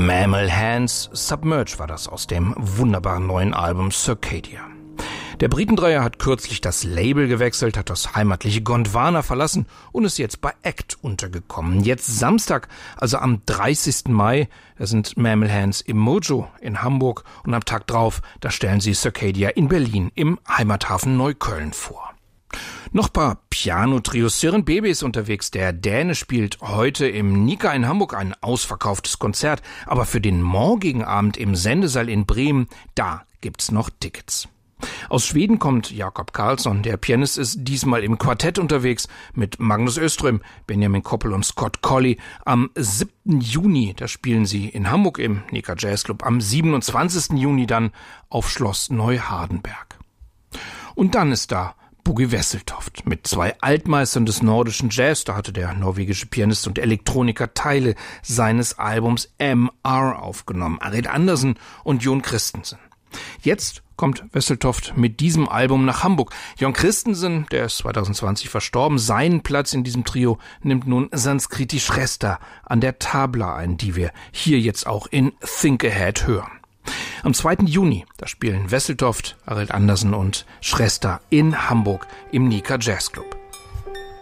Mammal Hands, Submerge war das aus dem wunderbaren neuen Album Circadia. Der Britendreier hat kürzlich das Label gewechselt, hat das heimatliche Gondwana verlassen und ist jetzt bei ACT untergekommen. Jetzt Samstag, also am 30. Mai, da sind Mammal Hands im Mojo in Hamburg und am Tag drauf, da stellen sie Circadia in Berlin im Heimathafen Neukölln vor. Noch paar Piano-Trios. Søren Bebe ist unterwegs. Der Däne spielt heute im Nika in Hamburg ein ausverkauftes Konzert. Aber für den morgigen Abend im Sendesaal in Bremen, da gibt's noch Tickets. Aus Schweden kommt Jakob Karlsson. Der Pianist ist diesmal im Quartett unterwegs mit Magnus Öström, Benjamin Koppel und Scott Colley. Am 7. Juni, da spielen sie in Hamburg im Nika Jazz Club. Am 27. Juni dann auf Schloss Neuhardenberg. Und dann ist da Bugge Wesseltoft mit 2 Altmeistern des nordischen Jazz. Da hatte der norwegische Pianist und Elektroniker Teile seines Albums MR aufgenommen. Arild Andersen und Jon Christensen. Jetzt kommt Wesseltoft mit diesem Album nach Hamburg. Jon Christensen, der ist 2020 verstorben, seinen Platz in diesem Trio nimmt nun Sanskriti Shrestha an der Tabla ein, die wir hier jetzt auch in Think Ahead hören. Am 2. Juni, da spielen Wesseltoft, Arild Andersen und Shrestha in Hamburg im Nika Jazz Club.